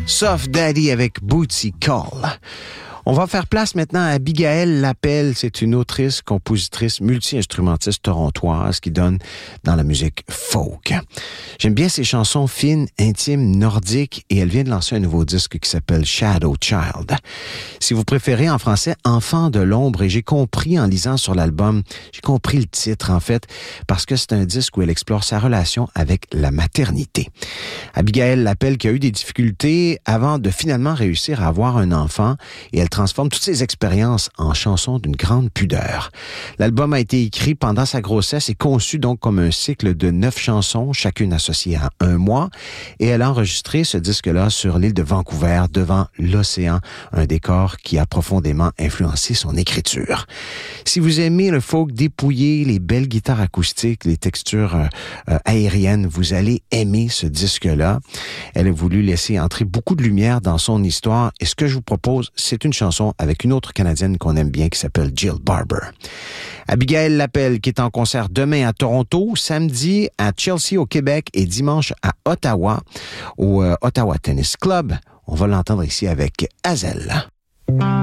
Soft Daddy avec Bootsy Call. On va faire place maintenant à Abigail Lapelle. C'est une autrice, compositrice, multi-instrumentiste torontoise qui donne dans la musique folk. J'aime bien ses chansons fines, intimes, nordiques et elle vient de lancer un nouveau disque qui s'appelle Shadow Child. Si vous préférez en français, Enfant de l'ombre, et j'ai compris en lisant sur l'album, j'ai compris le titre en fait, parce que c'est un disque où elle explore sa relation avec la maternité. Abigail Lapelle qui a eu des difficultés avant de finalement réussir à avoir un enfant et elle transforme toutes ses expériences en chansons d'une grande pudeur. L'album a été écrit pendant sa grossesse et conçu donc comme un cycle de 9 chansons, chacune associée à un mois, et elle a enregistré ce disque-là sur l'île de Vancouver, devant l'océan, un décor qui a profondément influencé son écriture. Si vous aimez le folk dépouillé, les belles guitares acoustiques, les textures aériennes, vous allez aimer ce disque-là. Elle a voulu laisser entrer beaucoup de lumière dans son histoire, et ce que je vous propose, c'est une chanson avec une autre Canadienne qu'on aime bien qui s'appelle Jill Barber. Abigail Lapelle qui est en concert demain à Toronto, samedi à Chelsea au Québec et dimanche à Ottawa au Ottawa Tennis Club. On va l'entendre ici avec Hazel.